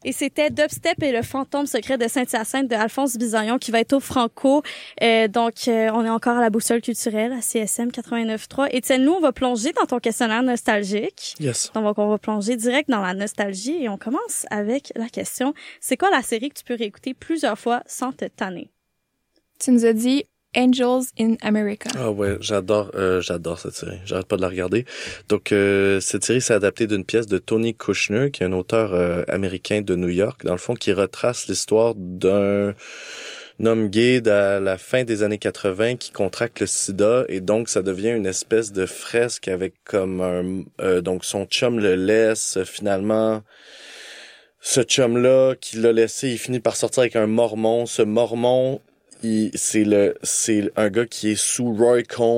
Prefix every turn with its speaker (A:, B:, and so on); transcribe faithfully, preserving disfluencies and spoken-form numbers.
A: Et c'était Dubstep et le fantôme secret de Saint-Hyacinthe de Alphonse Bisaillon qui va être au Franco. Euh, donc, euh, on est encore à la boussole culturelle, à C S M quatre-vingt-neuf trois. Étienne, nous, on va plonger dans ton questionnaire nostalgique.
B: Yes.
A: Donc, on va plonger direct dans la nostalgie et on commence avec la question. C'est quoi la série que tu peux réécouter plusieurs fois sans te tanner?
C: Tu nous as dit Angels in America.
B: Ah ouais, j'adore euh, j'adore cette série. J'arrête pas de la regarder. Donc euh, cette série s'est adaptée d'une pièce de Tony Kushner, qui est un auteur euh, américain de New York, dans le fond, qui retrace l'histoire d'un homme gay à la fin des années quatre-vingts qui contracte le sida, et donc ça devient une espèce de fresque avec comme un euh, donc son chum le laisse finalement. Ce chum-là qui l'a laissé, il finit par sortir avec un mormon. Ce mormon, il, c'est le, c'est un gars qui est sous Roy Cohn.